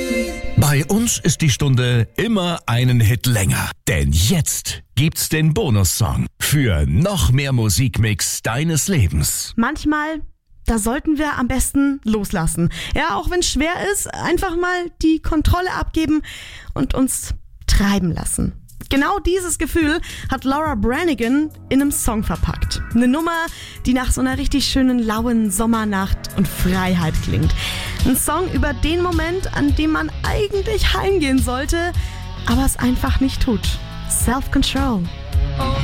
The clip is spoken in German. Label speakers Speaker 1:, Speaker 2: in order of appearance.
Speaker 1: Bei uns ist die Stunde immer einen Hit länger. Denn jetzt gibt's den Bonussong für noch mehr Musikmix deines Lebens.
Speaker 2: Manchmal, da sollten wir am besten loslassen. Ja, auch wenn es schwer ist, einfach mal die Kontrolle abgeben und uns treiben lassen. Genau dieses Gefühl hat Laura Branigan in einem Song verpackt. Eine Nummer, die nach so einer richtig schönen lauen Sommernacht und Freiheit klingt. Ein Song über den Moment, an dem man eigentlich heimgehen sollte, aber es einfach nicht tut. Self-Control.
Speaker 3: Oh,